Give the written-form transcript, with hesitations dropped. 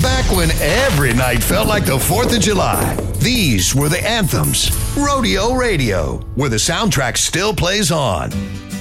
Back when every night felt like the 4th of July, these were the anthems. Rodeo Radio, where the soundtrack still plays on.